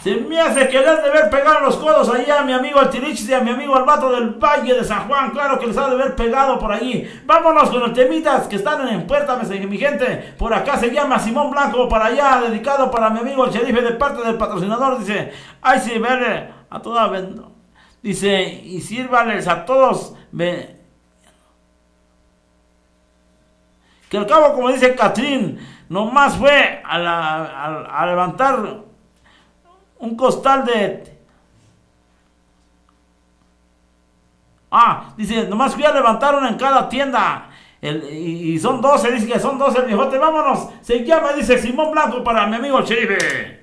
Se me hace que le han de ver pegado los codos allá a mi amigo el Tirichis y a mi amigo el vato del Valle de San Juan. Claro que les ha de ver pegado por allí. Vámonos con los temitas que están en puerta, mi gente. Por acá se llama Simón Blanco, para allá, dedicado para mi amigo el Sheriff de parte del patrocinador. Dice, ay sí, vele a toda vendo. Dice, y sírvales a todos. Que al cabo, como dice Catrín, nomás fue a levantar un costal de... dice, nomás fui a levantar una en cada tienda. Y son 12, dice que son 12 el viejote. Vámonos. Se llama, dice Simón Blanco para mi amigo el Sheriff.